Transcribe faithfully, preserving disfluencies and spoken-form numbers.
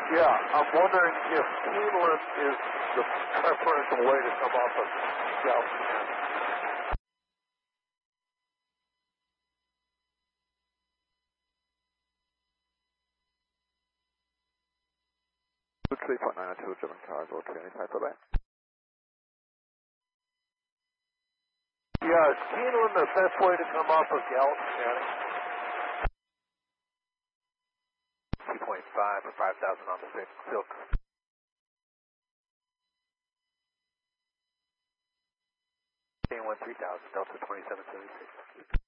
Yeah, I'm wondering if Keeneland is the preferential way to come off of Gallatin County. three point nine two, German cars, or three ninety-five, bye-bye. Yeah, is Keeneland the best way to come off of Gallatin County? two point five for five thousand on the Silk. one three thousand, Delta twenty-seven seventy-six.